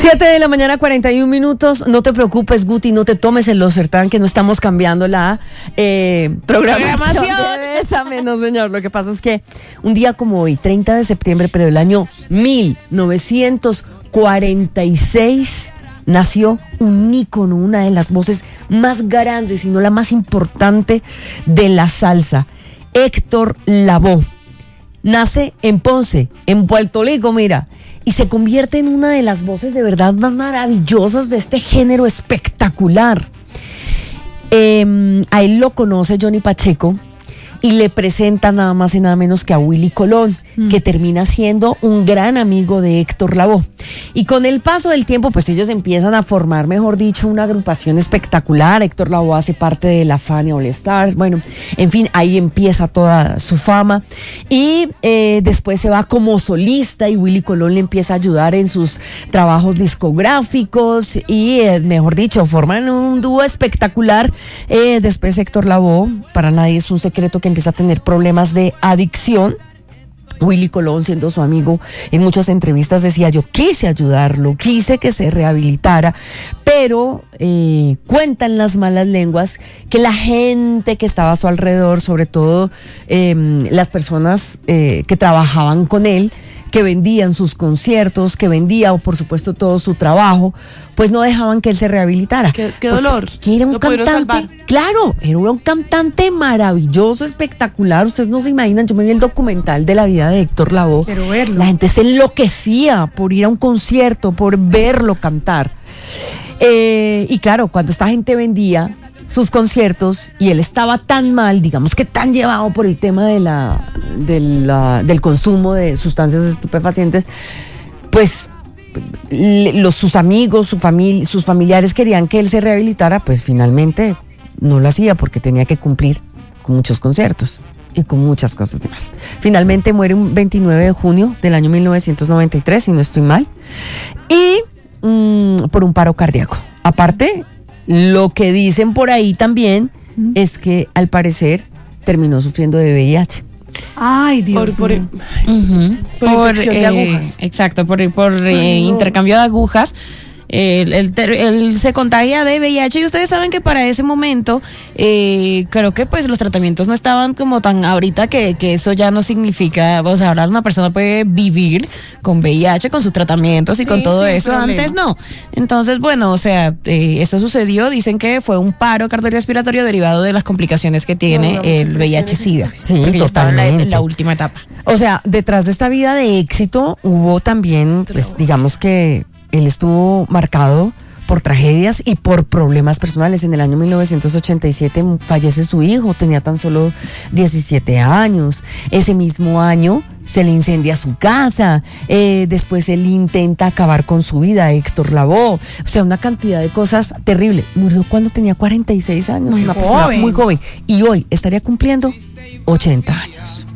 7:41 a.m. No te preocupes, Guti, no te tomes el Losartán, que no estamos cambiando la programación de Bésame. No, señor. Lo que pasa es que un día como hoy, 30 de septiembre, pero del año 1946, nació un ícono, una de las voces más grandes, si no la más importante de la salsa, Héctor Lavoe. Nace en Ponce, en Puerto Rico, mira, y se convierte en una de las voces de verdad más maravillosas de este género espectacular. A él lo conoce Johnny Pacheco y le presenta nada más y nada menos que a Willy Colón, que termina siendo un gran amigo de Héctor Lavoe. Y con el paso del tiempo, pues ellos empiezan a formar, mejor dicho, una agrupación espectacular. Héctor Lavoe hace parte de la Fania All Stars. Bueno, en fin, ahí empieza toda su fama. Y después se va como solista y Willy Colón le empieza a ayudar en sus trabajos discográficos y, mejor dicho, forman un dúo espectacular. Después Héctor Lavoe, para nadie es un secreto que empieza a tener problemas de adicción. Willy Colón, siendo su amigo, en muchas entrevistas decía: yo quise ayudarlo, quise que se rehabilitara, pero cuentan las malas lenguas que la gente que estaba a su alrededor, sobre todo las personas que trabajaban con él, que vendían sus conciertos, que vendía, o por supuesto todo su trabajo, pues no dejaban que él se rehabilitara. Qué dolor. Que era un cantante, claro, era un cantante maravilloso, espectacular. Ustedes no se imaginan, yo me vi el documental de la vida de Héctor Lavoe. Quiero verlo. La gente se enloquecía por ir a un concierto, por verlo cantar. Y claro, cuando esta gente vendía sus conciertos y él estaba tan mal, digamos que tan llevado por el tema del consumo de sustancias estupefacientes, pues sus amigos, sus familiares querían que él se rehabilitara, pues finalmente no lo hacía porque tenía que cumplir con muchos conciertos y con muchas cosas demás. Finalmente muere un 29 de junio del año 1993, si no estoy mal, y por un paro cardíaco. Aparte, lo que dicen por ahí también es que al parecer terminó sufriendo de VIH. Ay, Dios. Por infección de agujas. Exacto, por intercambio de agujas. Él se contagia de VIH y ustedes saben que para ese momento creo que pues los tratamientos no estaban como tan ahorita que eso ya no significa, o sea, ahora una persona puede vivir con VIH, con sus tratamientos y con todo eso, antes no. Entonces, bueno, o sea, eso sucedió, dicen que fue un paro cardiorrespiratorio derivado de las complicaciones que tiene el VIH-Sida, sí, porque ya estaba en la última etapa. O sea, detrás de esta vida de éxito hubo también, pues digamos que él estuvo marcado por tragedias y por problemas personales. En el año 1987 fallece su hijo, tenía tan solo 17 años. Ese mismo año se le incendia su casa. Después él intenta acabar con su vida, Héctor Lavoe. O sea, una cantidad de cosas terribles. Murió cuando tenía 46 años, una persona muy joven. Y hoy estaría cumpliendo 80 años.